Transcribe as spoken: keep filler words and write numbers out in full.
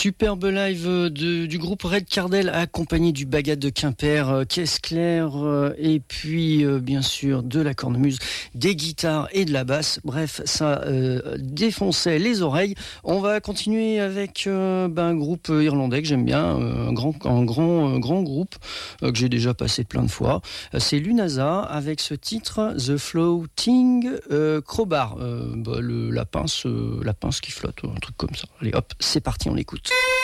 Superbe live de, du groupe Red Cardel accompagné du Bagat de Quimper, caisse claire et puis euh, bien sûr de la cornemuse, des guitares et de la basse. Bref, ça euh, défonçait les oreilles. On va continuer avec euh, ben, un groupe irlandais que j'aime bien, euh, un grand, un grand, un grand groupe euh, que j'ai déjà passé plein de fois. C'est Lunasa avec ce titre The Floating euh, Crowbar, euh, bah, le, la pince, euh, la pince qui flotte, un truc comme ça. Allez hop, c'est parti, on l'écoute.